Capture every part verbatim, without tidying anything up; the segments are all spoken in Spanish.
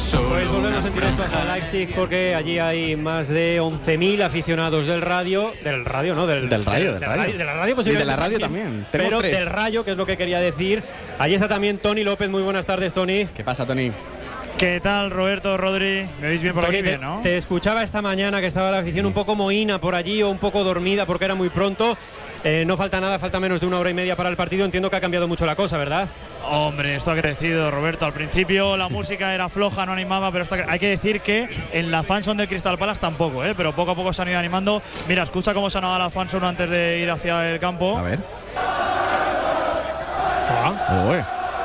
Pues volvemos en directo a Leipzig porque allí hay más de once mil aficionados del radio, del radio, ¿no? Del, del radio, del, del radio. radio. De la radio, pues y de la radio también. Pero Tenemos tres. del Rayo, que es lo que quería decir. Allí está también Tony López. Muy buenas tardes, Tony. ¿Qué pasa, Tony? ¿Qué tal, Roberto, Rodri? ¿Me oís bien por Tony, aquí, te, bien, no? Te escuchaba esta mañana que estaba la afición un poco mohína por allí o un poco dormida porque era muy pronto. Eh, no falta nada, falta menos de una hora y media para el partido. Entiendo que ha cambiado mucho la cosa, ¿verdad? Hombre, esto ha crecido, Roberto. Al principio la música era floja, no animaba, pero esto ha... hay que decir que en la fanzone del Crystal Palace tampoco, ¿eh? Pero poco a poco se han ido animando. Mira, escucha cómo sonaba la fanzone antes de ir hacia el campo. A ver. Ah. Uy.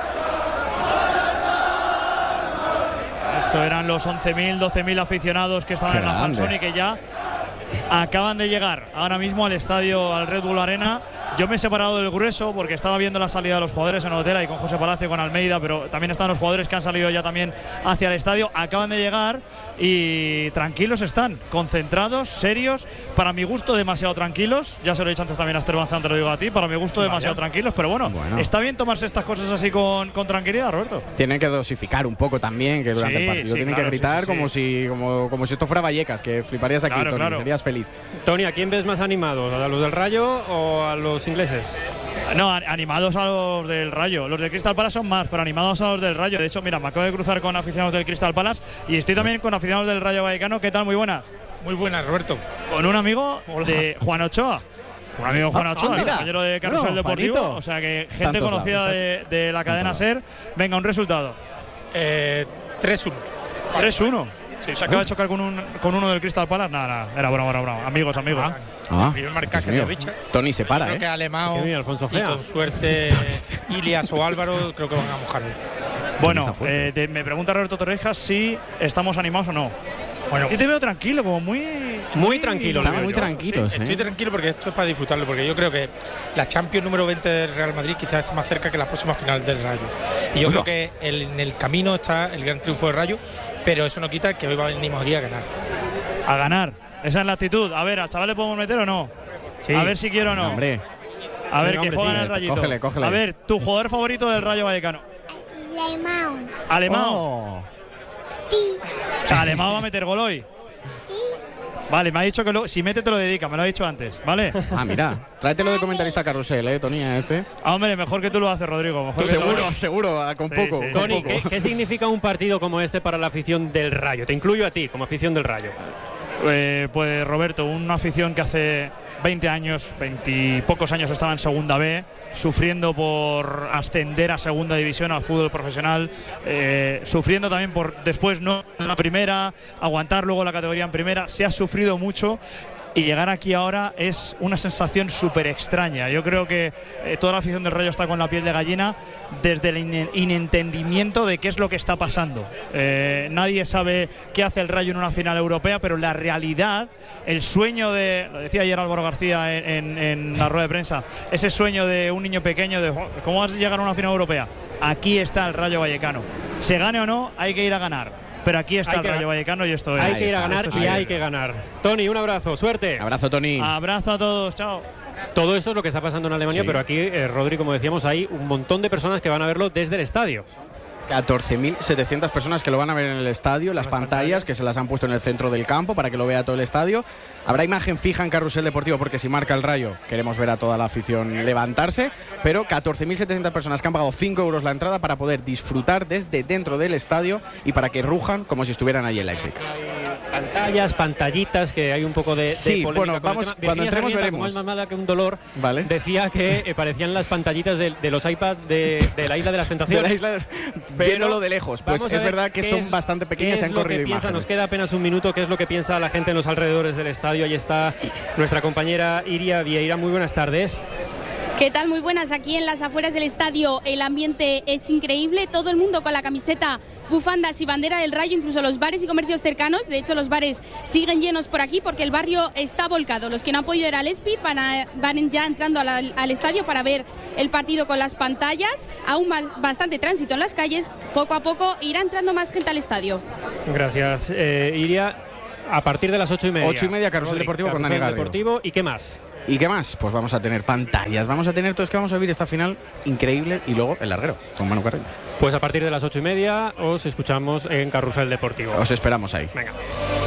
Esto eran los once mil, doce mil aficionados que estaban Qué en la grandes. fanzone y que ya acaban de llegar ahora mismo al estadio, al Red Bull Arena. Yo me he separado del grueso porque estaba viendo la salida de los jugadores en el hotel ahí con José Palacio, con Almeida, pero también están los jugadores que han salido ya también hacia el estadio. Acaban de llegar y tranquilos están, concentrados, serios. Para mi gusto, demasiado tranquilos. Ya se lo he dicho antes también a Esther Banzán, te lo digo a ti. Para mi gusto, demasiado Vaya. tranquilos. Pero bueno, Bueno. está bien tomarse estas cosas así con, con tranquilidad, Roberto. Tienen que dosificar un poco también, que durante Sí, el partido sí, tienen claro, que gritar sí, sí, como, sí. Si, como, como si esto fuera Vallecas, que fliparías aquí, Claro, Tony, claro. serías feliz. Tony, ¿a quién ves más animados? ¿A los del Rayo o a los ingleses? No, a- animados a los del Rayo. Los del Crystal Palace son más, pero animados a los del Rayo. De hecho, mira, me acabo de cruzar con aficionados del Crystal Palace y estoy también con aficionados del Rayo Vallecano. ¿Qué tal? Muy buenas. Muy buenas, Roberto. Con un amigo de Juan Ochoa. Un amigo de Juan Ah, Ochoa, ah, el mira. compañero de Carrusel Bueno, Deportivo. Juanito. O sea que gente Tantos conocida lados, de, de la cadena Tantos SER. Venga, un resultado. Eh, tres uno. tres uno. Sí, Se acaba de chocar con, un, con uno del Crystal Palace. Nada, nada. Era broma, era broma. Amigos, amigos. Ah, El primer marcaje Dios de mío. Richard. Tony se para, Creo que ¿eh? Alemão Qué bien, Alfonso y Gea. con suerte Ilias o Álvaro creo que van a mojar. Bueno, está fuerte. eh, te- me pregunta Roberto Torrejas si estamos animados o no. Bueno, Yo te veo tranquilo, como muy. Muy tranquilo, Estaban lo veo muy yo. tranquilos, estoy ¿eh? tranquilo porque esto es para disfrutarlo, porque yo creo que la Champions número veinte del Real Madrid quizás está más cerca que la próxima final del Rayo. Y yo Bueno. creo que el- en el camino está el gran triunfo del Rayo, pero eso no quita que hoy venimos aquí a ganar. A ganar. Esa es la actitud. A ver, ¿al chaval le podemos meter o no? Sí. A ver si quiero o no. Hombre, A ver, Venga, que hombre, juegan sí. el Rayito. Cógele, cógele. A ver, tu jugador favorito del Rayo Vallecano. Alemão. Alemão. Oh. O sea, Alemão va a meter gol hoy. Vale, me ha dicho que lo- si mete te lo dedica, me lo ha dicho antes, ¿vale? Ah, mira, tráetelo de comentarista Carrusel, ¿eh, Tony? a Este. Ah, hombre, mejor que tú lo haces, Rodrigo. Mejor que tú lo Seguro, haces. seguro, ah, con Sí, poco. sí. con Tony, poco. ¿qué, qué significa un partido como este para la afición del Rayo? Te incluyo a ti como afición del Rayo. Eh, pues Roberto, una afición que hace veinte años, veinte y pocos años estaba en Segunda B, sufriendo por ascender a Segunda División, al fútbol profesional, eh, sufriendo también por después no en la primera, aguantar luego la categoría en primera, se ha sufrido mucho. Y llegar aquí ahora es una sensación súper extraña. Yo creo que eh, toda la afición del Rayo está con la piel de gallina desde el in- inentendimiento de qué es lo que está pasando. Eh, nadie sabe qué hace el Rayo en una final europea, pero la realidad, el sueño de, lo decía ayer Álvaro García en, en- en la rueda de prensa, ese sueño de un niño pequeño de cómo vas a llegar a una final europea. Aquí está el Rayo Vallecano. Se gane o no, hay que ir a ganar. Pero aquí está Hay el que- Rayo Vallecano y esto es. Hay que ir a está, ganar esto y sí hay es. que ganar. Tony, un abrazo, suerte. Abrazo, Tony. Abrazo a todos, chao. Todo esto es lo que está pasando en Alemania, Sí. pero aquí, eh, Rodri, como decíamos, hay un montón de personas que van a verlo desde el estadio. catorce mil setecientas personas que lo van a ver en el estadio, las pantallas que se las han puesto en el centro del campo para que lo vea todo el estadio. Habrá imagen fija en Carrusel Deportivo porque si marca el Rayo queremos ver a toda la afición levantarse, pero catorce mil setecientas personas que han pagado cinco euros la entrada para poder disfrutar desde dentro del estadio y para que rujan como si estuvieran allí en Leipzig. Pantallas, pantallitas, que hay un poco de, de Sí, polémica bueno, con el vamos- tema. cuando Virginia entremos Sarmiento, veremos. como es más mala que un dolor, Vale. decía que eh, parecían las pantallitas de, de los iPads de, de la Isla de las De Tentaciones. la isla, Pero viéndolo de lejos, pues vamos a es ver verdad que qué son es- bastante pequeñas y ¿Qué han es lo que corrido piensa? imágenes. Nos queda apenas un minuto. ¿Qué es lo que piensa la gente en los alrededores del estadio? Ahí está nuestra compañera Iria Vieira. Muy buenas tardes. ¿Qué tal? Muy buenas. Aquí en las afueras del estadio el ambiente es increíble. Todo el mundo con la camiseta, bufandas y bandera del Rayo, incluso los bares y comercios cercanos. De hecho, los bares siguen llenos por aquí porque el barrio está volcado. Los que no han podido ir al Espit van, a- van ya entrando al, al estadio para ver el partido con las pantallas. Aún más, bastante tránsito en las calles. Poco a poco irá entrando más gente al estadio. Gracias, eh, Iria. A partir de las ocho y media. Ocho y media, Carrusel Rodri, Deportivo con Carrusel Dani Garrido. Deportivo. ¿Y qué más? ¿Y qué más? Pues vamos a tener pantallas, vamos a tener todo, es que vamos a vivir esta final increíble y luego el larguero con Manu Carreño. Pues a partir de las ocho y media os escuchamos en Carrusel Deportivo. Os esperamos ahí. Venga.